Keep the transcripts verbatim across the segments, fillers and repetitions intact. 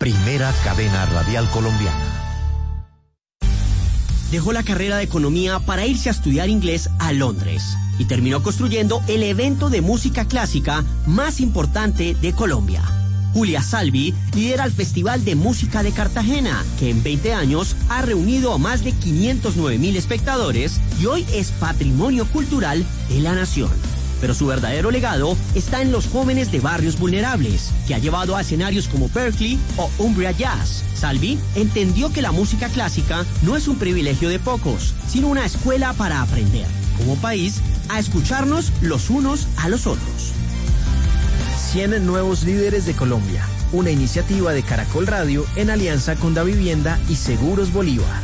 primera cadena radial colombiana. Dejó la carrera de economía para irse a estudiar inglés a Londres y terminó construyendo el evento de música clásica más importante de Colombia. Julia Salvi lidera el Festival de Música de Cartagena, que en veinte años ha reunido a más de quinientos nueve mil espectadores y hoy es patrimonio cultural de la nación. Pero su verdadero legado está en los jóvenes de barrios vulnerables, que ha llevado a escenarios como Berkeley o Umbria Jazz. Salvi entendió que la música clásica no es un privilegio de pocos, sino una escuela para aprender, como país, a escucharnos los unos a los otros. cien nuevos líderes de Colombia, una iniciativa de Caracol Radio en alianza con Davivienda y Seguros Bolívar.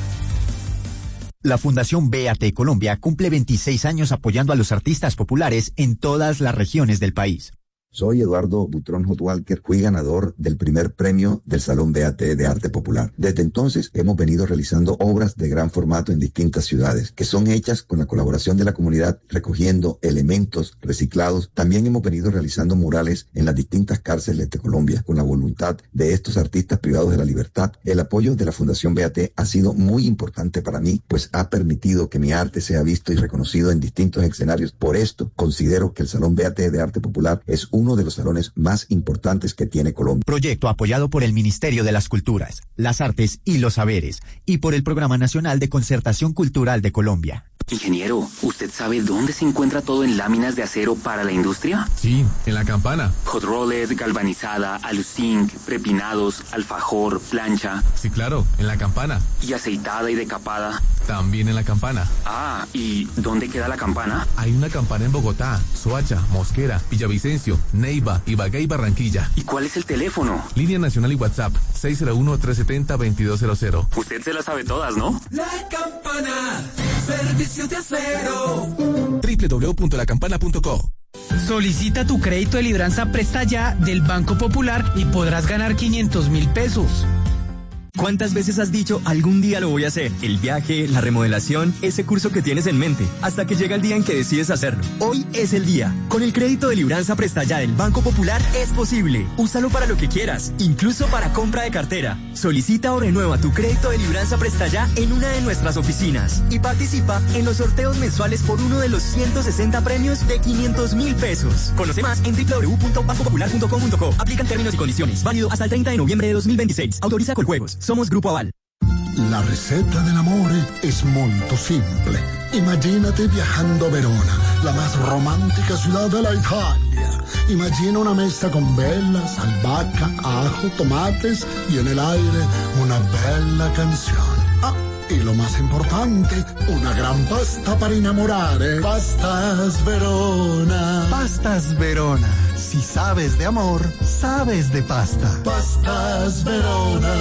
La Fundación B A T Colombia cumple veintiséis años apoyando a los artistas populares en todas las regiones del país. Soy Eduardo Butrón Hotwalker, fui ganador del primer premio del Salón B A T de Arte Popular. Desde entonces hemos venido realizando obras de gran formato en distintas ciudades, que son hechas con la colaboración de la comunidad, recogiendo elementos reciclados. También hemos venido realizando murales en las distintas cárceles de Colombia, con la voluntad de estos artistas privados de la libertad. El apoyo de la Fundación B A T ha sido muy importante para mí, pues ha permitido que mi arte sea visto y reconocido en distintos escenarios. Por esto, considero que el Salón B A T de Arte Popular es un uno de los salones más importantes que tiene Colombia. Proyecto apoyado por el Ministerio de las Culturas, las Artes y los Saberes y por el Programa Nacional de Concertación Cultural de Colombia. Ingeniero, ¿usted sabe dónde se encuentra todo en láminas de acero para la industria? Sí, en La Campana. Hot rolled, galvanizada, aluzinc, prepinados, alfajor, plancha. Sí, claro, en La Campana. ¿Y aceitada y decapada? También en La Campana. Ah, ¿y dónde queda La Campana? Hay una campana en Bogotá, Soacha, Mosquera, Villavicencio, Neiva, Ibagué y Barranquilla. ¿Y cuál es el teléfono? Línea Nacional y WhatsApp, seis cero uno, tres siete cero, veintidós cero cero. Usted se las sabe todas, ¿no? La Campana, servicio de acero. doble u doble u doble u punto la campana punto co. Solicita tu crédito de libranza Presta Ya del Banco Popular y podrás ganar quinientos mil pesos. ¿Cuántas veces has dicho algún día lo voy a hacer? El viaje, la remodelación, ese curso que tienes en mente, hasta que llega el día en que decides hacerlo. Hoy es el día. Con el crédito de libranza Presta Ya del Banco Popular es posible. Úsalo para lo que quieras, incluso para compra de cartera. Solicita o renueva tu crédito de libranza Presta Ya en una de nuestras oficinas y participa en los sorteos mensuales por uno de los ciento sesenta premios de quinientos mil pesos. Conoce más en doble u doble u doble u punto banco popular punto com punto co. Aplican términos y condiciones. Válido hasta el treinta de noviembre de dos mil veintiséis. Autoriza Coljuegos. Somos Grupo Aval. La receta dell'amore es molto simple. Imagínate viajando a Verona, la más romántica ciudad de la Italia. Imagina una mesa con velas, albahaca, ajo, tomates y en el aire una bella canción. Ah, y lo más importante, una gran pasta para innamorare. Pastas Verona. Pastas Verona. Si sabes de amor, sabes de pasta. Pastas Verona.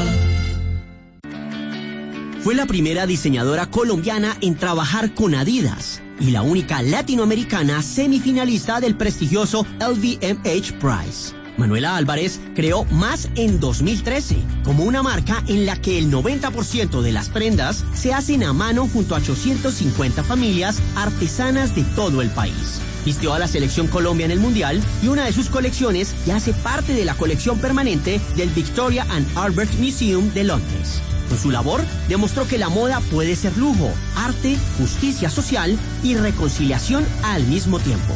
Fue la primera diseñadora colombiana en trabajar con Adidas y la única latinoamericana semifinalista del prestigioso L V M H Prize. Manuela Álvarez creó Más en dos mil trece, como una marca en la que el noventa por ciento de las prendas se hacen a mano junto a ochocientas cincuenta familias artesanas de todo el país. Vistió a la selección Colombia en el Mundial y una de sus colecciones ya hace parte de la colección permanente del Victoria and Albert Museum de Londres. Con su labor, demostró que la moda puede ser lujo, arte, justicia social y reconciliación al mismo tiempo.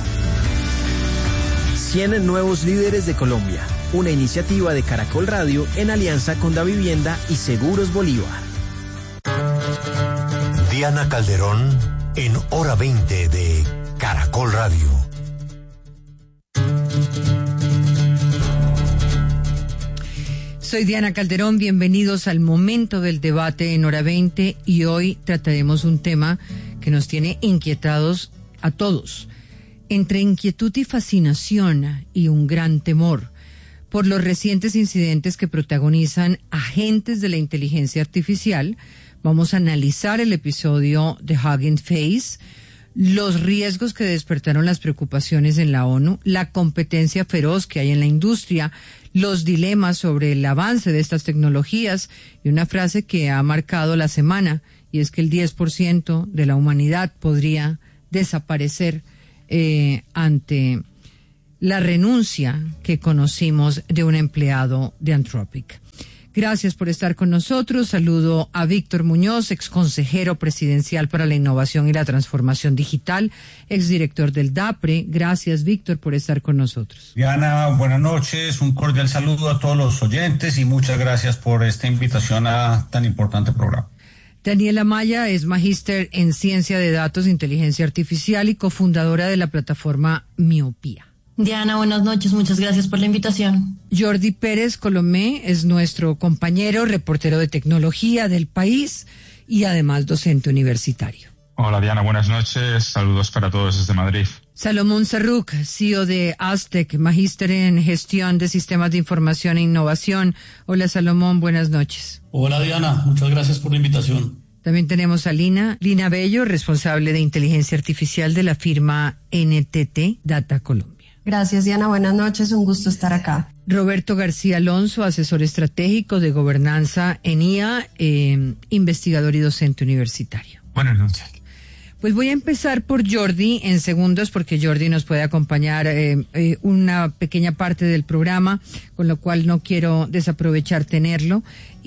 cien nuevos líderes de Colombia, una iniciativa de Caracol Radio en alianza con Davivienda y Seguros Bolívar. Diana Calderón en Hora veinte de Caracol Radio. Soy Diana Calderón, bienvenidos al momento del debate en Hora veinte y hoy trataremos un tema que nos tiene inquietados a todos. Entre inquietud y fascinación y un gran temor por los recientes incidentes que protagonizan agentes de la inteligencia artificial, vamos a analizar el episodio de Hugging Face, los riesgos que despertaron las preocupaciones en la ONU, la competencia feroz que hay en la industria, los dilemas sobre el avance de estas tecnologías y una frase que ha marcado la semana, y es que el diez por ciento de la humanidad podría desaparecer eh, ante la renuncia que conocimos de un empleado de Anthropic. Gracias por estar con nosotros. Saludo a Víctor Muñoz, ex consejero presidencial para la innovación y la transformación digital, exdirector del DAPRE. Gracias, Víctor, por estar con nosotros. Diana, buenas noches. Un cordial saludo a todos los oyentes y muchas gracias por esta invitación a tan importante programa. Daniela Maya es magíster en Ciencia de Datos e Inteligencia Artificial y cofundadora de la plataforma Miopía. Diana, buenas noches, muchas gracias por la invitación. Jordi Pérez Colomé es nuestro compañero, reportero de tecnología del país y además docente universitario. Hola Diana, buenas noches, saludos para todos desde Madrid. Salomón Sarruk, C E O de Aztec, magíster en gestión de sistemas de información e innovación. Hola Salomón, buenas noches. Hola Diana, muchas gracias por la invitación. También tenemos a Lina, Lina Bello, responsable de inteligencia artificial de la firma N T T Data Colombia. Gracias, Diana. Buenas noches. Un gusto estar acá. Roberto García Alonso, asesor estratégico de gobernanza en I A, eh, investigador y docente universitario. Buenas noches. Pues voy a empezar por Jordi en segundos porque Jordi nos puede acompañar eh, eh, una pequeña parte del programa, con lo cual no quiero desaprovechar tenerlo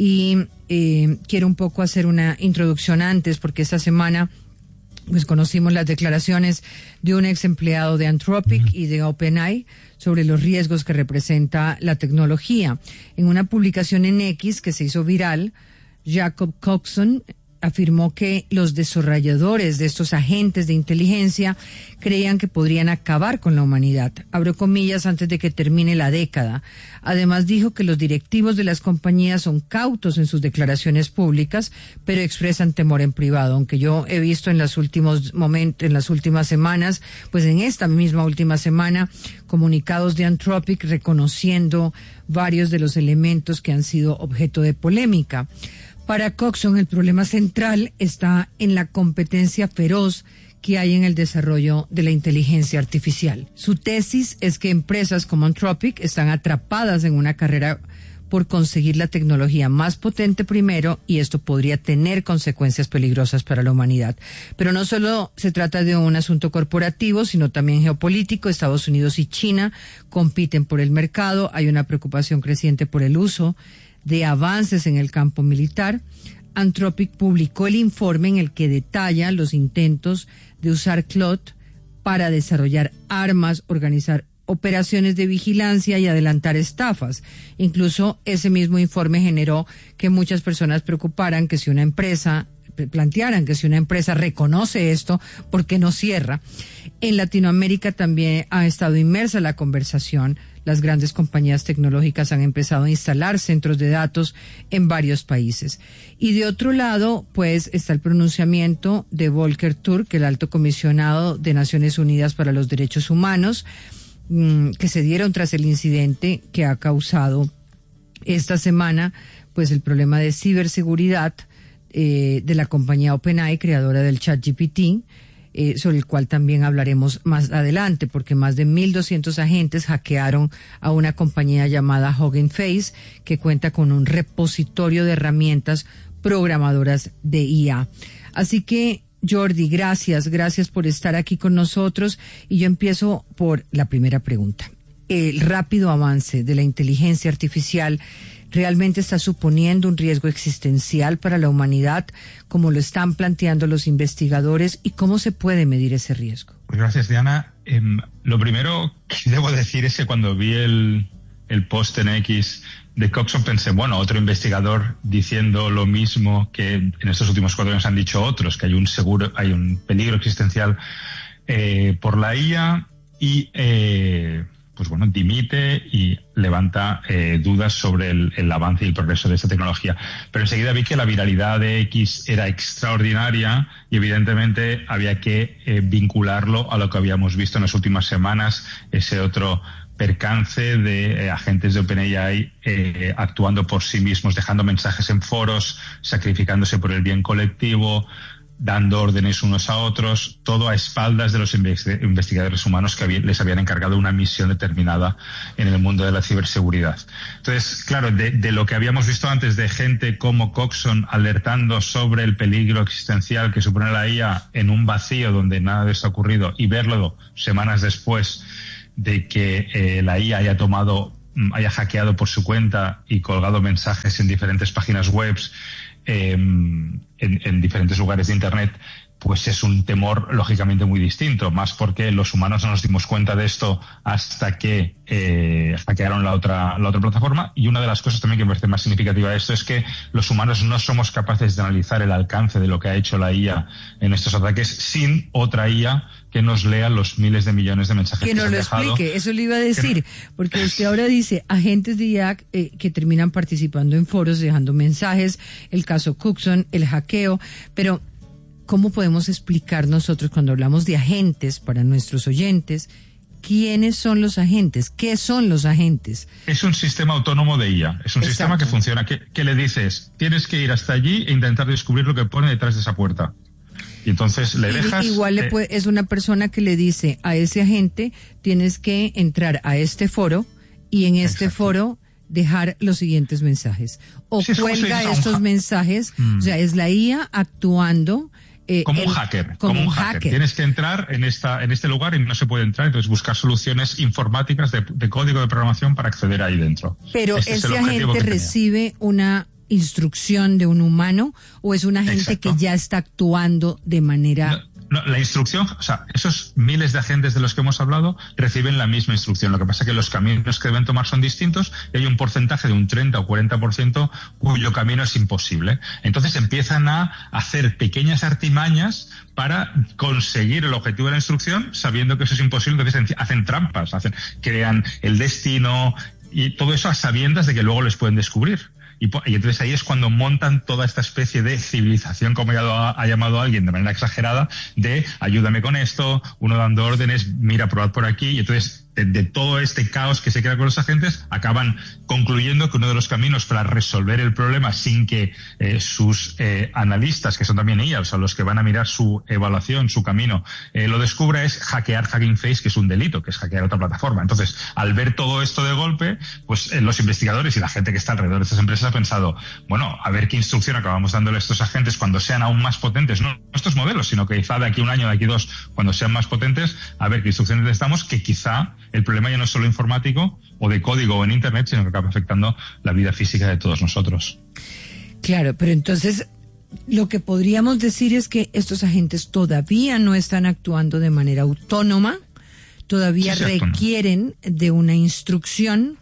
y eh, quiero un poco hacer una introducción antes porque esta semana pues conocimos las declaraciones de un ex empleado de Anthropic y de OpenAI sobre los riesgos que representa la tecnología. En una publicación en X que se hizo viral, Jacob Coxon afirmó que los desarrolladores de estos agentes de inteligencia creían que podrían acabar con la humanidad. Abro comillas, antes de que termine la década. Además dijo que los directivos de las compañías son cautos en sus declaraciones públicas, pero expresan temor en privado. Aunque yo he visto en los últimos momentos, en las últimas semanas, pues en esta misma última semana, comunicados de Anthropic reconociendo varios de los elementos que han sido objeto de polémica. Para Coxon, el problema central está en la competencia feroz que hay en el desarrollo de la inteligencia artificial. Su tesis es que empresas como Anthropic están atrapadas en una carrera por conseguir la tecnología más potente primero, y esto podría tener consecuencias peligrosas para la humanidad. Pero no solo se trata de un asunto corporativo, sino también geopolítico. Estados Unidos y China compiten por el mercado. Hay una preocupación creciente por el uso de avances en el campo militar. Anthropic publicó el informe en el que detalla los intentos de usar Claude para desarrollar armas, organizar operaciones de vigilancia y adelantar estafas. Incluso ese mismo informe generó que muchas personas preocuparan que si una empresa, plantearan que si una empresa reconoce esto, ¿por qué no cierra? En Latinoamérica también ha estado inmersa la conversación. Las grandes compañías tecnológicas han empezado a instalar centros de datos en varios países. Y de otro lado, pues, está el pronunciamiento de Volker Turk, el alto comisionado de Naciones Unidas para los Derechos Humanos, mmm, que se dieron tras el incidente que ha causado esta semana, pues, el problema de ciberseguridad eh, de la compañía OpenAI, creadora del ChatGPT, Eh, sobre el cual también hablaremos más adelante, porque más de mil doscientos agentes hackearon a una compañía llamada Hugging Face, que cuenta con un repositorio de herramientas programadoras de I A. Así que, Jordi, gracias, gracias por estar aquí con nosotros, y yo empiezo por la primera pregunta. El rápido avance de la inteligencia artificial realmente está suponiendo un riesgo existencial para la humanidad, como lo están planteando los investigadores, y cómo se puede medir ese riesgo. Pues gracias, Diana. Eh, lo primero que debo decir es que cuando vi el, el post en X de Coxon pensé, bueno, otro investigador diciendo lo mismo que en estos últimos cuatro años han dicho otros, que hay un seguro, hay un peligro existencial eh, por la I A, y eh, pues bueno, dimite y levanta eh, dudas sobre el, el avance y el progreso de esta tecnología. Pero enseguida vi que la viralidad de X era extraordinaria y evidentemente había que eh, vincularlo a lo que habíamos visto en las últimas semanas, ese otro percance de eh, agentes de OpenAI eh, actuando por sí mismos, dejando mensajes en foros, sacrificándose por el bien colectivo, dando órdenes unos a otros, todo a espaldas de los investigadores humanos que les habían encargado una misión determinada en el mundo de la ciberseguridad. Entonces, claro, de, de lo que habíamos visto antes de gente como Coxon alertando sobre el peligro existencial que supone la I A en un vacío donde nada de eso ha ocurrido, y verlo semanas después de que eh, la I A haya tomado, haya hackeado por su cuenta y colgado mensajes en diferentes páginas web, eh, en, en diferentes lugares de Internet, pues es un temor lógicamente muy distinto, más porque los humanos no nos dimos cuenta de esto hasta que eh, hackearon la otra, la otra plataforma. Y una de las cosas también que me parece más significativa de esto es que los humanos no somos capaces de analizar el alcance de lo que ha hecho la I A en estos ataques sin otra I A que nos lea los miles de millones de mensajes que, que nos lo dejado. explique, eso le iba a decir, porque usted ahora dice agentes de I A eh, que terminan participando en foros, dejando mensajes, el caso Cookson, el hackeo, pero ¿cómo podemos explicar nosotros cuando hablamos de agentes para nuestros oyentes? ¿Quiénes son los agentes? ¿Qué son los agentes? Es un sistema autónomo de I A. Es un Exacto. sistema que funciona. Que, que le dices, tienes que ir hasta allí e intentar descubrir lo que pone detrás de esa puerta. Y entonces le dejas... Igual le puede, es una persona que le dice a ese agente, tienes que entrar a este foro y en este Exacto. foro dejar los siguientes mensajes. O sí, cuelga estos mensajes. Mm. O sea, es la I A actuando... Eh, como el, un hacker, como, como un un hacker. hacker. Tienes que entrar en esta en este lugar y no se puede entrar, entonces buscar soluciones informáticas de, de código de programación para acceder ahí dentro. Pero este ese agente recibe una instrucción de un humano o es un agente Exacto. que ya está actuando de manera... No. No, la instrucción, o sea, esos miles de agentes de los que hemos hablado reciben la misma instrucción. Lo que pasa es que los caminos que deben tomar son distintos y hay un porcentaje de un treinta o cuarenta por ciento cuyo camino es imposible. Entonces empiezan a hacer pequeñas artimañas para conseguir el objetivo de la instrucción sabiendo que eso es imposible. Entonces hacen trampas, hacen, crean el destino y todo eso a sabiendas de que luego les pueden descubrir. Y, y entonces ahí es cuando montan toda esta especie de civilización, como ha, ha llamado alguien de manera exagerada, de ayúdame con esto, uno dando órdenes, mira, probad por aquí, y entonces de, de todo este caos que se crea con los agentes, acaban concluyendo que uno de los caminos para resolver el problema sin que eh, sus eh, analistas, que son también I A, o sea, los que van a mirar su evaluación, su camino, eh, lo descubra, es hackear Hugging Face, que es un delito, que es hackear otra plataforma. Entonces, al ver todo esto de golpe, pues eh, los investigadores y la gente que está alrededor de estas empresas ha pensado, bueno, a ver qué instrucción acabamos dándole a estos agentes cuando sean aún más potentes, no estos modelos, sino que quizá de aquí a un año, de aquí dos, cuando sean más potentes, a ver qué instrucciones les damos, que quizá el problema ya no es solo informático o de código o en Internet, sino que acaba afectando la vida física de todos nosotros. Claro, pero entonces lo que podríamos decir es que estos agentes todavía no están actuando de manera autónoma, todavía sí, requieren de una instrucción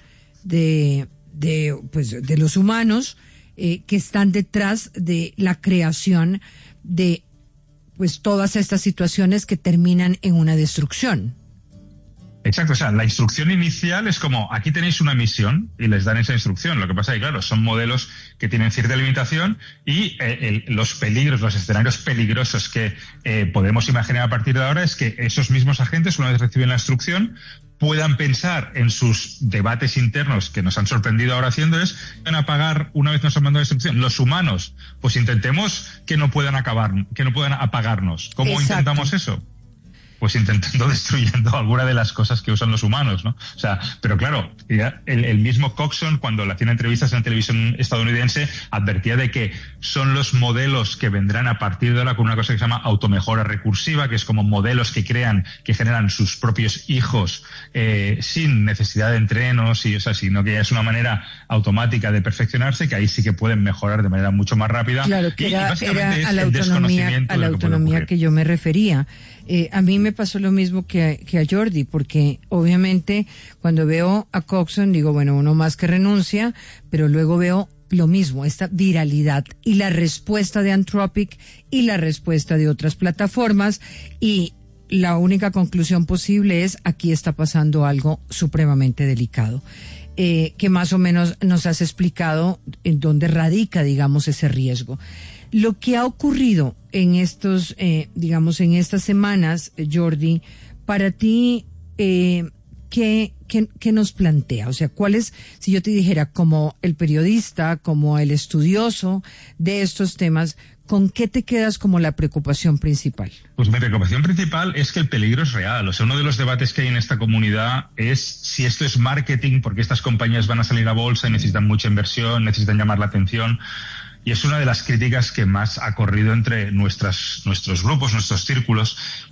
de, de, pues, de los humanos eh, que están detrás de la creación de pues todas estas situaciones que terminan en una destrucción. Exacto, o sea, la instrucción inicial es como, aquí tenéis una misión y les dan esa instrucción. Lo que pasa es que, claro, son modelos que tienen cierta limitación y eh, el, los peligros, los escenarios peligrosos que eh, podemos imaginar a partir de ahora es que esos mismos agentes, una vez reciben la instrucción, puedan pensar en sus debates internos que nos han sorprendido ahora haciendo es, van a pagar una vez nos han mandado la instrucción. Los humanos, pues intentemos que no puedan acabar, que no puedan apagarnos. ¿Cómo Exacto. intentamos eso? Pues intentando destruyendo alguna de las cosas que usan los humanos, ¿no? O sea, pero claro, el, el mismo Coxon, cuando le hacían entrevistas en la televisión estadounidense, advertía de que son los modelos que vendrán a partir de ahora con una cosa que se llama automejora recursiva, que es como modelos que crean, que generan sus propios hijos eh, sin necesidad de entrenos, y, o sea, sino que ya es una manera automática de perfeccionarse, que ahí sí que pueden mejorar de manera mucho más rápida. Claro, que y, era, y básicamente era a la autonomía, a la autonomía que yo me refería. Eh, a mí me pasó lo mismo que a, que a Jordi, porque obviamente cuando veo a Coxon digo, bueno, uno más que renuncia, pero luego veo lo mismo, esta viralidad y la respuesta de Anthropic y la respuesta de otras plataformas, y la única conclusión posible es, aquí está pasando algo supremamente delicado. Eh, que más o menos nos has explicado en dónde radica, digamos, ese riesgo. Lo que ha ocurrido en estos, eh, digamos, en estas semanas, Jordi, para ti, eh, ¿qué, qué, qué nos plantea? O sea, ¿cuál es, si yo te dijera, como el periodista, como el estudioso de estos temas, ¿con qué te quedas como la preocupación principal? Pues mi preocupación principal es que el peligro es real. O sea, uno de los debates que hay en esta comunidad es si esto es marketing, porque estas compañías van a salir a bolsa y necesitan mucha inversión, necesitan llamar la atención. Y es una de las críticas que más ha corrido entre nuestras, nuestros grupos, nuestros círculos,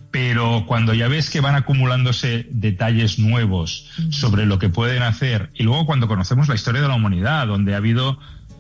pero cuando ya ves que van acumulándose detalles nuevos sobre lo que pueden hacer, y luego cuando conocemos la historia de la humanidad, donde ha habido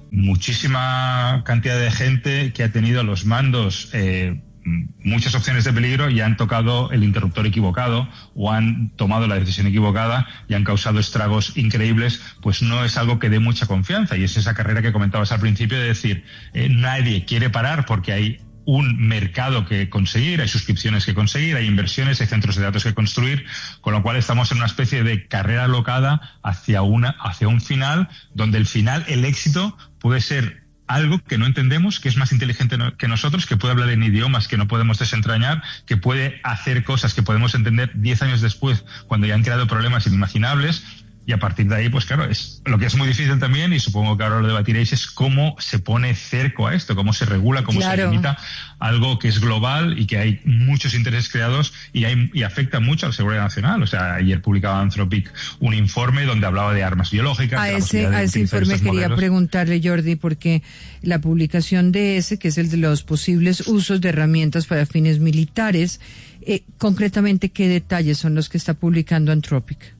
muchísima cantidad de gente que ha tenido los mandos eh, muchas opciones de peligro y han tocado el interruptor equivocado o han tomado la decisión equivocada y han causado estragos increíbles, pues no es algo que dé mucha confianza. Y es esa carrera que comentabas al principio de decir, eh, nadie quiere parar porque hay un mercado que conseguir, hay suscripciones que conseguir, hay inversiones, hay centros de datos que construir, con lo cual estamos en una especie de carrera alocada hacia una, hacia un final, donde el final, el éxito, puede ser algo que no entendemos, que es más inteligente que nosotros, que puede hablar en idiomas que no podemos desentrañar, que puede hacer cosas que podemos entender diez años después, cuando ya han creado problemas inimaginables. Y a partir de ahí, pues claro, es lo que es muy difícil también, y supongo que ahora lo debatiréis, es cómo se pone cerco a esto, cómo se regula, cómo claro. se limita algo que es global y que hay muchos intereses creados y, hay, y afecta mucho a la seguridad nacional. O sea, ayer publicaba Anthropic un informe donde hablaba de armas biológicas. A ese, a ese informe quería modelos. preguntarle, Jordi, porque la publicación de ese, que es el de los posibles usos de herramientas para fines militares, eh, concretamente, ¿qué detalles son los que está publicando Anthropic?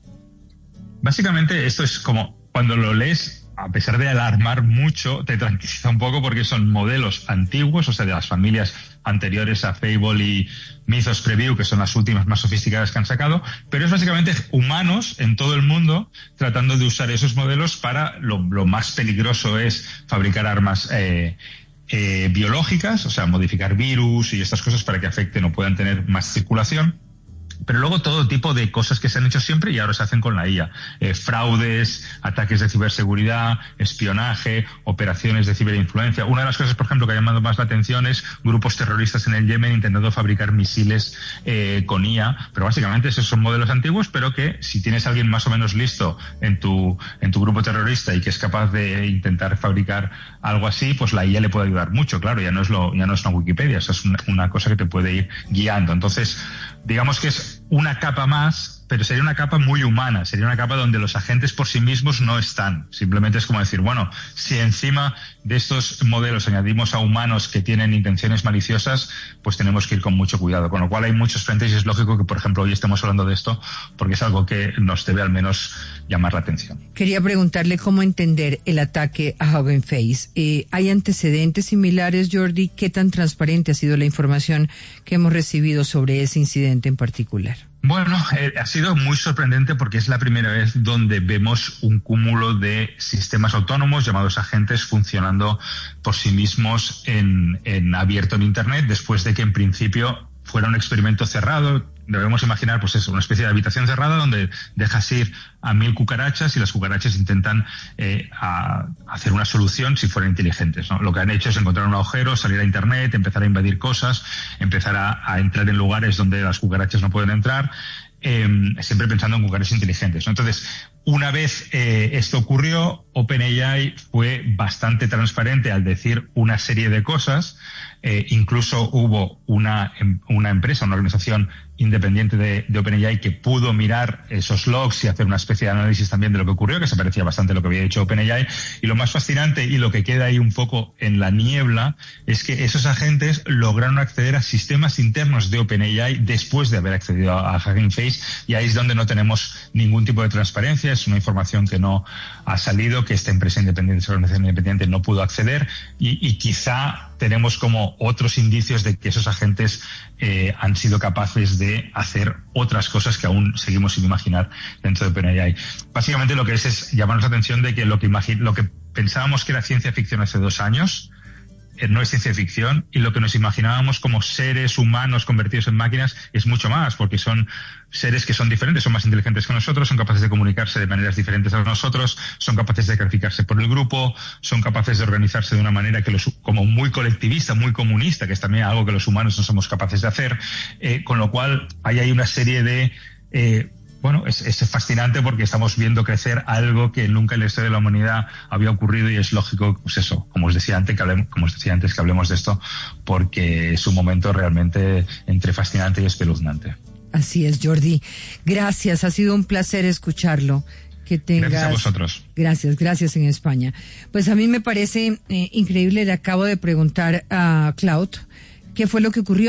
Básicamente esto es como cuando lo lees, a pesar de alarmar mucho, te tranquiliza un poco porque son modelos antiguos, o sea, de las familias anteriores a Fable y Mythos Preview, que son las últimas más sofisticadas que han sacado, pero es básicamente humanos en todo el mundo tratando de usar esos modelos para lo, lo más peligroso es fabricar armas eh, eh, biológicas, o sea, modificar virus y estas cosas para que afecten o puedan tener más circulación. Pero luego todo tipo de cosas que se han hecho siempre y ahora se hacen con la I A. Eh, fraudes, ataques de ciberseguridad, espionaje, operaciones de ciberinfluencia. Una de las cosas, por ejemplo, que ha llamado más la atención es grupos terroristas en el Yemen intentando fabricar misiles eh, con I A. Pero básicamente esos son modelos antiguos, pero que si tienes a alguien más o menos listo en tu, en tu grupo terrorista y que es capaz de intentar fabricar algo así, pues la I A le puede ayudar mucho. Claro, ya no es lo, ya no es una Wikipedia, eso es una, una cosa que te puede ir guiando. Entonces, digamos que es una capa más, pero sería una capa muy humana, sería una capa donde los agentes por sí mismos no están. Simplemente es como decir, bueno, si encima de estos modelos añadimos a humanos que tienen intenciones maliciosas, pues tenemos que ir con mucho cuidado. Con lo cual hay muchos frentes y es lógico que, por ejemplo, hoy estemos hablando de esto porque es algo que nos debe al menos llamar la atención. Quería preguntarle cómo entender el ataque a Hugging Face. Eh, ¿Hay antecedentes similares, Jordi? ¿Qué tan transparente ha sido la información que hemos recibido sobre ese incidente en particular? Bueno, eh, ha sido muy sorprendente porque es la primera vez donde vemos un cúmulo de sistemas autónomos llamados agentes funcionando por sí mismos en, en abierto en Internet, después de que en principio fuera un experimento cerrado. Debemos imaginar, pues eso, una especie de habitación cerrada donde dejas ir a mil cucarachas y las cucarachas intentan eh, a hacer una solución si fueran inteligentes, ¿no? Lo que han hecho es encontrar un agujero, salir a Internet, empezar a invadir cosas, empezar a, a entrar en lugares donde las cucarachas no pueden entrar, eh, siempre pensando en cucarachas inteligentes, ¿no? Entonces, una vez eh, esto ocurrió, OpenAI fue bastante transparente al decir una serie de cosas. Eh, incluso hubo una, una empresa, una organización independiente de, de OpenAI que pudo mirar esos logs y hacer una especie de análisis también de lo que ocurrió, que se parecía bastante a lo que había hecho OpenAI. Y lo más fascinante y lo que queda ahí un poco en la niebla es que esos agentes lograron acceder a sistemas internos de OpenAI después de haber accedido a, a Hugging Face, y ahí es donde no tenemos ningún tipo de transparencia. Es una información que no ha salido, que esta empresa independiente, esa organización independiente no pudo acceder, y, y quizá tenemos como otros indicios de que esos agentes eh, han sido capaces de hacer otras cosas que aún seguimos sin imaginar dentro de OpenAI. Básicamente lo que es es llamarnos la atención de que lo que, imagi- lo que pensábamos que era ciencia ficción hace dos años eh, no es ciencia ficción, y lo que nos imaginábamos como seres humanos convertidos en máquinas es mucho más, porque son seres que son diferentes, son más inteligentes que nosotros, son capaces de comunicarse de maneras diferentes a nosotros, son capaces de calificarse por el grupo, son capaces de organizarse de una manera que los, como muy colectivista, muy comunista, que es también algo que los humanos no somos capaces de hacer, eh, con lo cual ahí hay una serie de eh, bueno, es, es fascinante porque estamos viendo crecer algo que nunca en la historia de la humanidad había ocurrido, y es lógico, pues eso, como os decía antes, que hablemos, como os decía antes, que hablemos de esto, porque es un momento realmente entre fascinante y espeluznante. Así es, Jordi. Gracias, ha sido un placer escucharlo. Que tengas... Gracias a vosotros. Gracias, gracias en España. Pues a mí me parece eh, increíble, le acabo de preguntar a Cloud qué fue lo que ocurrió.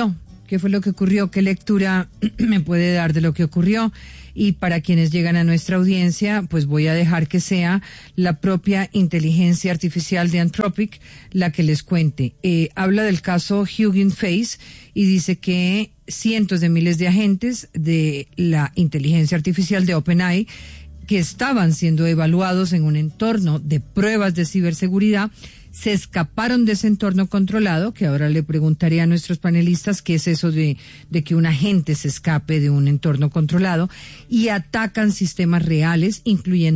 ¿Qué fue lo que ocurrió? ¿Qué lectura me puede dar de lo que ocurrió? Y para quienes llegan a nuestra audiencia, pues voy a dejar que sea la propia inteligencia artificial de Anthropic la que les cuente. Eh, habla del caso Hugging Face y dice que cientos de miles de agentes de la inteligencia artificial de OpenAI que estaban siendo evaluados en un entorno de pruebas de ciberseguridad se escaparon de ese entorno controlado, que ahora le preguntaré a nuestros panelistas qué es eso de, de que un agente se escape de un entorno controlado, y atacan sistemas reales, incluyendo